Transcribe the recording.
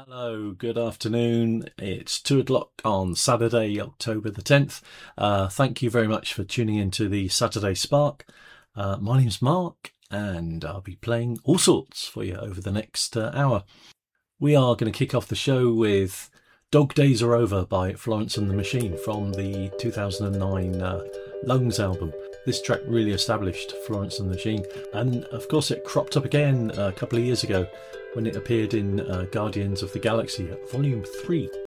Hello, good afternoon. It's 2 o'clock on Saturday, October the 10th. Thank you very much for tuning into the Saturday Spark. My name's Mark, and I'll be playing all sorts for you over the next hour. We are going to kick off the show with Dog Days Are Over by Florence and the Machine from the 2009 Lungs album. This track really established Florence and the Machine, and of course it cropped up again a couple of years ago when it appeared in Guardians of the Galaxy Volume 3.